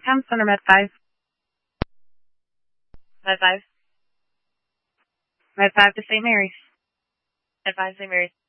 Town Center, Med 5. Med 5. Med 5 to St. Mary's. Med 5, St. Mary's.